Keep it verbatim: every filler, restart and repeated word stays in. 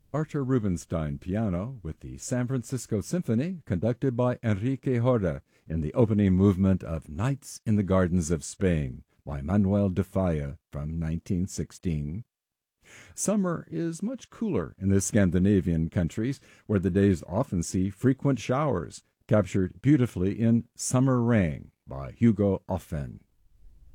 Archer Rubinstein piano with the San Francisco Symphony conducted by Enrique Jorda in the opening movement of Nights in the Gardens of Spain by Manuel de Falla from nineteen sixteen. Summer is much cooler in the Scandinavian countries, where the days often see frequent showers, captured beautifully in Summer Rain by Hugo Offen.